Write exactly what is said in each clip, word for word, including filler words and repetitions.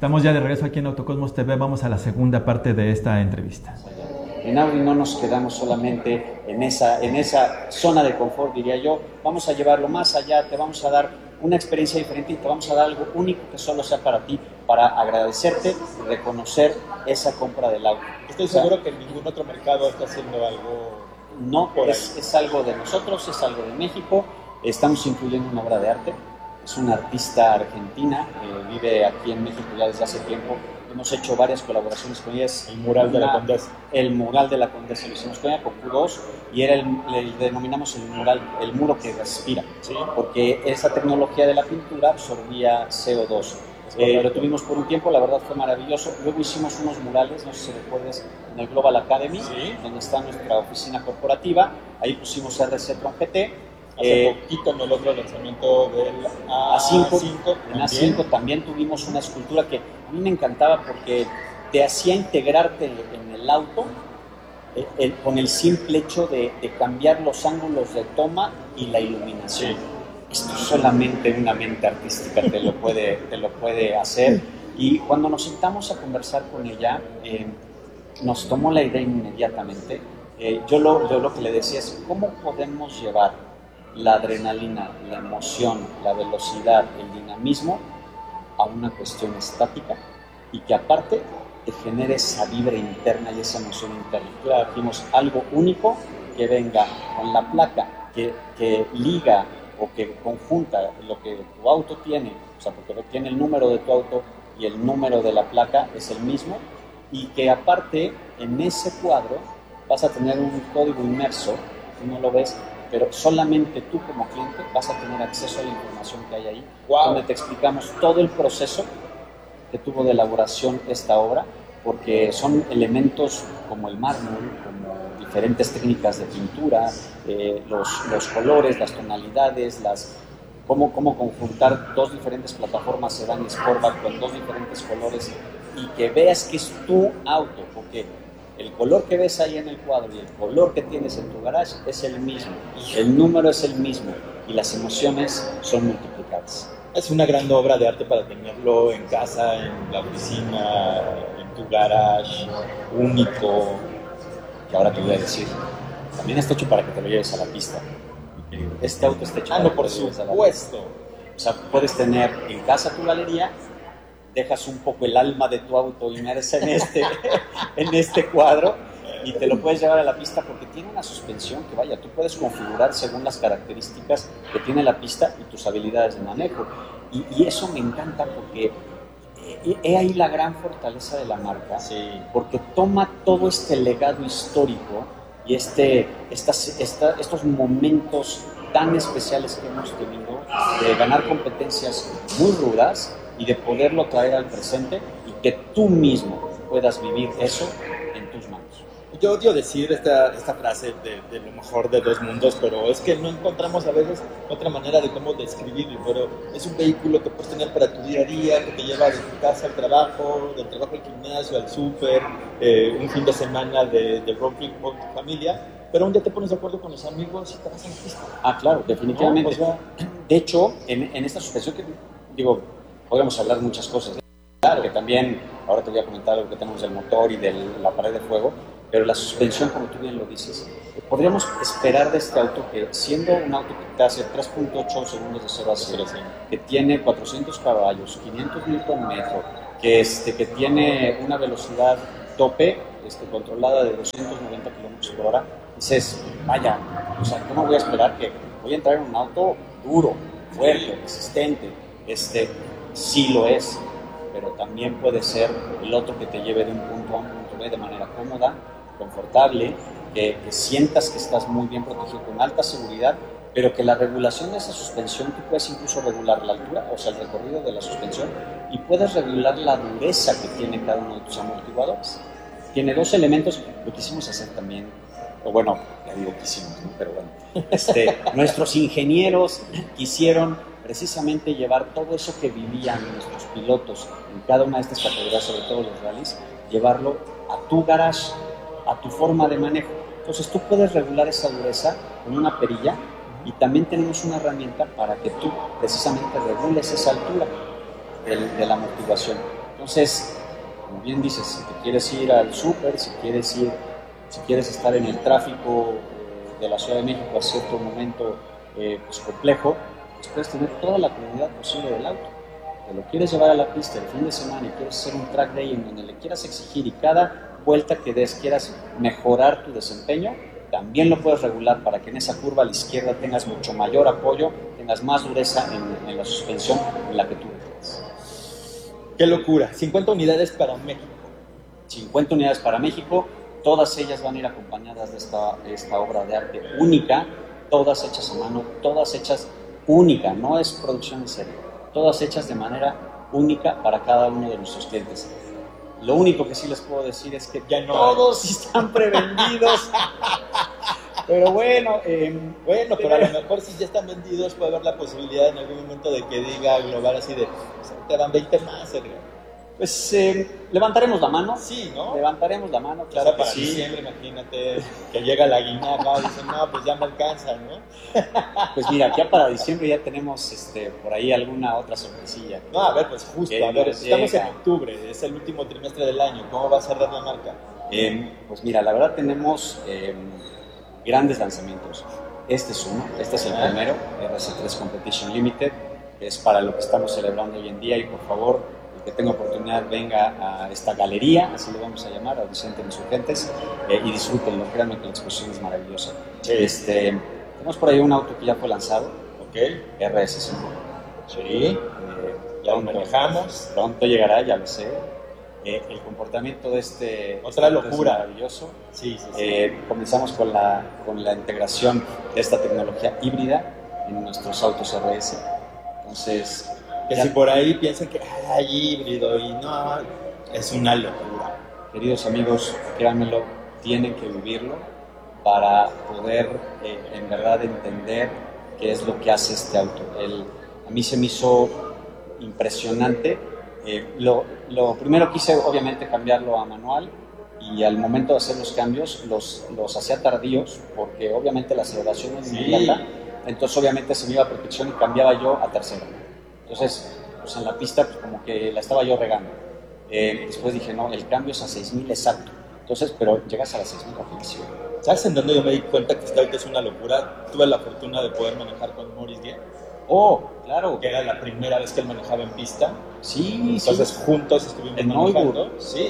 Estamos ya de regreso aquí en Autocosmos T V. Vamos a la segunda parte de esta entrevista. En Audi no nos quedamos solamente en esa, en esa zona de confort, diría yo. Vamos a llevarlo más allá, te vamos a dar una experiencia diferente y te vamos a dar algo único que solo sea para ti, para agradecerte y reconocer esa compra del auto. Estoy seguro que en ningún otro mercado está haciendo algo. No, es, es algo de nosotros, es algo de México. Estamos incluyendo una obra de arte. Es una artista argentina, eh, vive aquí en México ya desde hace tiempo. Hemos hecho varias colaboraciones con ella. El mural de la Condesa. El mural de la Condesa lo hicimos con ella, con Q dos, y era el, le denominamos el mural, el muro que respira, ¿sí? Porque esa tecnología de la pintura absorbía C O dos. Eh, lo tuvimos por un tiempo, la verdad fue maravilloso. Luego hicimos unos murales, no sé si recuerdes, en el Global Academy, ¿sí? Donde está nuestra oficina corporativa. Ahí pusimos R C Tron G T. Hace eh, poquito en el otro lanzamiento del A cinco, en A cinco también tuvimos una escultura que a mí me encantaba porque te hacía integrarte en el auto eh, el, con el simple hecho de, de cambiar los ángulos de toma y la iluminación. Esto solamente una mente artística te lo puede, te lo puede hacer. Y cuando nos sentamos a conversar con ella, eh, nos tomó la idea inmediatamente. Eh, yo, lo, yo lo que le decía es, ¿cómo podemos llevar la adrenalina, la emoción, la velocidad, el dinamismo a una cuestión estática y que aparte te genere esa vibra interna y esa emoción interna? Claro, dijimos algo único que venga con la placa, que, que liga o que conjunta lo que tu auto tiene, o sea, porque tiene el número de tu auto y el número de la placa es el mismo, y que aparte en ese cuadro vas a tener un código inmerso, tú no lo ves, pero solamente tú como cliente vas a tener acceso a la información que hay ahí, wow, donde te explicamos todo el proceso que tuvo de elaboración esta obra, porque son elementos como el mármol, como diferentes técnicas de pintura, eh, los, los colores, las tonalidades, las, cómo, cómo conjuntar dos diferentes plataformas sedán y Sportback con dos diferentes colores y que veas que es tu auto, porque el color que ves ahí en el cuadro y el color que tienes en tu garage es el mismo, el número es el mismo y las emociones son multiplicadas. Es una gran obra de arte para tenerlo en casa, en la oficina, en tu garage, único. Y ahora te voy a decir, también está hecho para que te lo lleves a la pista. Este auto está hecho ah, para no, que por te lo lleves a la supuesto. pista. O sea, puedes tener en casa tu galería, dejas un poco el alma de tu auto inmersa en este, en este cuadro y te lo puedes llevar a la pista porque tiene una suspensión que vaya, tú puedes configurar según las características que tiene la pista y tus habilidades de manejo. Y, y eso me encanta porque he ahí la gran fortaleza de la marca, sí, porque toma todo este legado histórico y este, estas, esta, estos momentos tan especiales que hemos tenido de ganar competencias muy rudas y de poderlo traer al presente y que tú mismo puedas vivir eso en tus manos. Yo odio decir esta, esta frase de, de lo mejor de dos mundos, pero es que no encontramos a veces otra manera de cómo describirlo, pero es un vehículo que puedes tener para tu día a día, que te lleva de tu casa al trabajo, del trabajo al gimnasio, al súper, eh, un fin de semana de, de road trip con tu familia, pero un día te pones de acuerdo con los amigos y te vas a la pista. Ah, claro, definitivamente. No, o sea, de hecho, en, en esta suspensión que, digo, podemos hablar de muchas cosas. Claro, que también, ahora te voy a comentar lo que tenemos del motor y de la pared de fuego, pero la suspensión, como tú bien lo dices, podríamos esperar de este auto que, siendo un auto que te hace tres punto ocho segundos de cero a cero, que tiene cuatrocientos caballos, quinientos newton metro, que, este, que tiene una velocidad tope este, controlada de doscientos noventa kilómetros por hora, dices, vaya, o sea, ¿cómo voy a esperar que voy a entrar en un auto duro, fuerte, resistente? Este, sí lo es, pero también puede ser el otro que te lleve de un punto A a un punto B de manera cómoda, confortable, que, que sientas que estás muy bien protegido con alta seguridad, pero que la regulación de esa suspensión, tú puedes incluso regular la altura, o sea, el recorrido de la suspensión, y puedes regular la dureza que tiene cada uno de tus amortiguadores. Tiene dos elementos, lo quisimos hacer también, o bueno, ya digo quisimos, ¿no? Pero bueno, este, nuestros ingenieros quisieron precisamente llevar todo eso que vivían nuestros pilotos en cada una de estas categorías, sobre todo los rallies, llevarlo a tu garage, a tu forma de manejo. Entonces tú puedes regular esa dureza con una perilla y también tenemos una herramienta para que tú precisamente regules esa altura del, de la amortiguación. Entonces, como bien dices, si te quieres ir al súper, si quieres ir, si quieres estar en el tráfico eh, de la Ciudad de México a cierto momento eh, pues complejo, pues puedes tener toda la comodidad posible del auto. Te lo quieres llevar a la pista el fin de semana y quieres hacer un track day en donde le quieras exigir y cada vuelta que des quieras mejorar tu desempeño, también lo puedes regular para que en esa curva a la izquierda tengas mucho mayor apoyo, tengas más dureza en, en la suspensión en la que tú quieras. ¡Qué locura! cincuenta unidades para México. cincuenta unidades para México, todas ellas van a ir acompañadas de esta, esta obra de arte única, todas hechas a mano, todas hechas única, no es producción en serie, todas hechas de manera única para cada uno de nuestros clientes. Lo único que sí les puedo decir es que Ya no todos están prevendidos. Pero bueno, eh, Bueno, pero a lo mejor si ya están vendidos puede haber la posibilidad en algún momento de que diga global así de, te dan veinte más, Sergio. pues eh, levantaremos la mano. Sí, ¿no? Levantaremos la mano, Claro, claro que para sí. diciembre, imagínate que llega la guinaga y dicen, no, pues ya me alcanza, ¿no? Pues mira, ya para diciembre ya tenemos este, por ahí alguna otra sorpresilla. No, a ver, pues justo, Que a ver, nos estamos llega. en octubre, es el último trimestre del año, ¿cómo va a cerrar la marca? Eh, pues mira, la verdad tenemos eh, grandes lanzamientos. Este es uno, este es el Ah. primero, R S tres Competition Limited, que es para lo que estamos celebrando hoy en día y por favor, el que tenga oportunidad venga a esta galería, así lo vamos a llamar, a Vicente Insurgentes, eh, y disfrútenlo, créanme que la exposición es maravillosa. Sí. Este, tenemos por ahí un auto que ya fue lanzado, ¿Ok? R S cinco. Sí, Eh, ya lo pronto- manejamos. Pronto llegará, ya lo sé. Eh, el comportamiento de este Otra este auto locura. es maravilloso. Sí, sí, sí. Eh, comenzamos con la, con la integración de esta tecnología híbrida en nuestros autos R S. Entonces, que ya, si por ahí piensan que hay híbrido y no, es una locura. queridos amigos, créanmelo, tienen que vivirlo para poder eh, en verdad entender qué es lo que hace este auto. El, a mí se me hizo impresionante. Eh, lo, lo primero que hice, obviamente, cambiarlo a manual y al momento de hacer los cambios los, los hacía tardíos porque obviamente la aceleración es Sí. inmediata, entonces obviamente se me iba a protección y cambiaba yo a tercera. Entonces, pues en la pista pues como que la estaba yo regando. Eh, después dije, no, el cambio es a seis mil exacto. Entonces, pero llegas a las seis mil rapidísimo. ¿Sabes en dónde yo me di cuenta que este auto es una locura? Tuve la fortuna de poder manejar con Maurice Guía, Oh, claro. que era la primera vez que él manejaba en pista. Sí, Entonces sí. juntos estuvimos En manejando. Neuburg. Sí.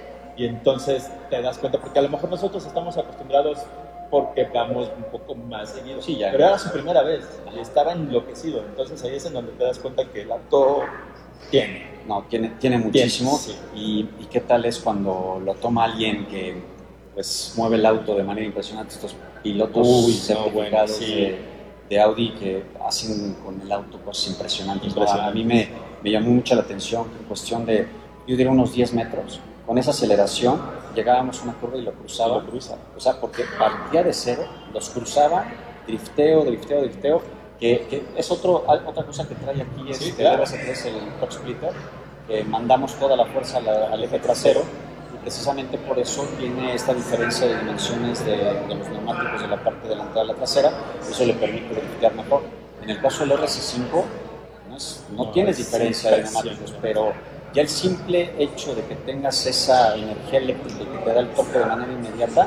Y entonces te das cuenta, porque a lo mejor nosotros estamos acostumbrados porque vamos un poco más seguido. Sí, ya. Pero era su primera vez y estaba enloquecido. Entonces ahí es en donde te das cuenta que el auto tiene. No, tiene, tiene muchísimo. sí. Y, y qué tal es cuando lo toma alguien que pues mueve el auto de manera impresionante, estos pilotos Uy, no, certificados bueno, sí. de, de Audi que hacen con el auto cosas impresionantes. ¿no? Impresionante. A mí me, me llamó mucho la atención que en cuestión de, yo diría unos diez metros, con esa aceleración llegábamos a una curva y lo cruzaba. Y lo cruza. O sea, porque partía de cero, los cruzaba, drifteo, drifteo, drifteo, que, que es otro, otra cosa que trae aquí, es Sí, el claro. R S tres, el Top Splitter, que mandamos toda la fuerza al, al eje trasero, y precisamente por eso tiene esta diferencia de dimensiones de, de los neumáticos de la parte delantera a la trasera, eso le permite driftear mejor. En el caso del R S cinco, no, es- no No, tienes es diferencia de impresionante. neumáticos, pero ya el simple hecho de que tengas esa energía eléctrica y que te da el toque de manera inmediata,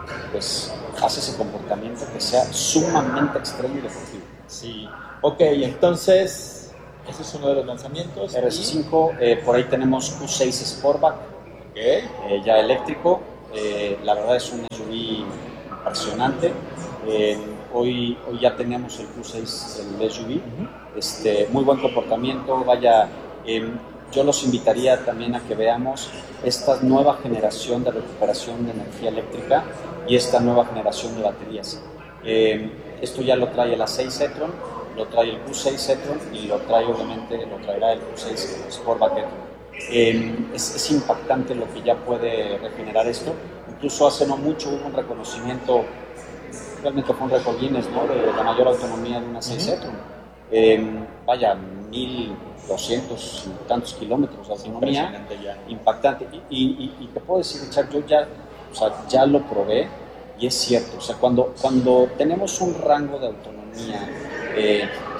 pues hace ese comportamiento que sea sumamente extremo y deportivo. Sí. Ok, entonces, ese es uno de los lanzamientos. R S cinco, eh, por ahí tenemos Q seis Sportback, Ok. eh, ya eléctrico, eh, la verdad es un S U V impresionante. Eh, hoy, hoy ya tenemos el Q seis, el S U V, este, muy buen comportamiento, vaya, eh, yo los invitaría también a que veamos esta nueva generación de recuperación de energía eléctrica y esta nueva generación de baterías. Eh, esto ya lo trae el A seis e-tron, lo trae el Q seis e-tron y lo trae obviamente, lo traerá el Q seis Sportback e-tron. Eh, es, es impactante lo que ya puede regenerar esto. Incluso hace no mucho hubo un reconocimiento, realmente fue un récord Guinness, ¿no? De la mayor autonomía de una seis e-tron. Eh, vaya, mil doscientos y tantos kilómetros de autonomía, Impresionante ya. impactante. Y, y, y te puedo decir, Richard, yo ya, o sea, ya lo probé y es cierto. O sea, cuando, cuando tenemos un rango de autonomía, eh,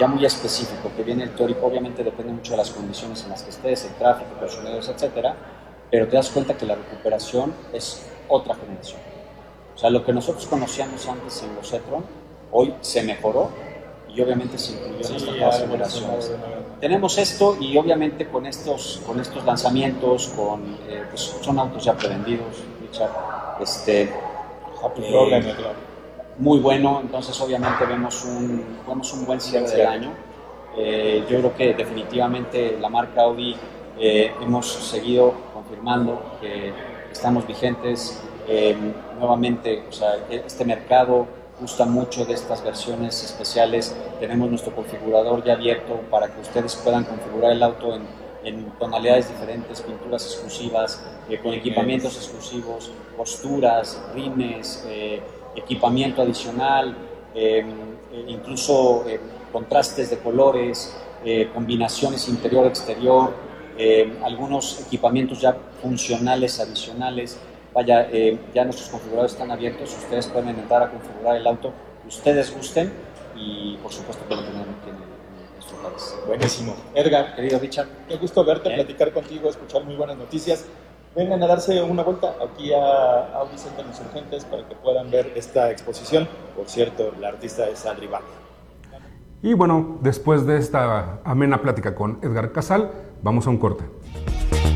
ya muy específico, que viene el teórico, obviamente depende mucho de las condiciones en las que estés, el tráfico, los sonidos, etcétera, pero te das cuenta que la recuperación es otra generación. O sea, lo que nosotros conocíamos antes en los e-tron, hoy se mejoró y obviamente se incluyó en estas nuevas generaciones. Tenemos esto y obviamente con estos, con estos lanzamientos, con, eh, pues son autos ya prevendidos, Richard, este, Happy eh, problem, claro. muy bueno, entonces obviamente vemos un, vemos un buen cierre de año. Eh, yo creo que definitivamente la marca Audi eh, hemos seguido confirmando que estamos vigentes eh, nuevamente, o sea, este mercado gusta mucho de estas versiones especiales. Tenemos nuestro configurador ya abierto para que ustedes puedan configurar el auto en, en tonalidades diferentes, pinturas exclusivas, eh, con equipamientos exclusivos, posturas, rines, eh, equipamiento adicional, eh, incluso eh, contrastes de colores, eh, combinaciones interior-exterior, eh, algunos equipamientos ya funcionales adicionales. Vaya, eh, ya nuestros configuradores están abiertos, ustedes pueden entrar a configurar el auto que ustedes gusten y por supuesto que lo tengan aquí en, en nuestro país. Buenísimo. Edgar, Querido Richard, qué gusto verte, ¿Eh? platicar contigo, escuchar muy buenas noticias. Vengan a darse una vuelta aquí a Audi Center Insurgentes para que puedan ver esta exposición. Por cierto, la artista es Adri Bach. Y bueno, después de esta amena plática con Edgar Casal, vamos a un corte.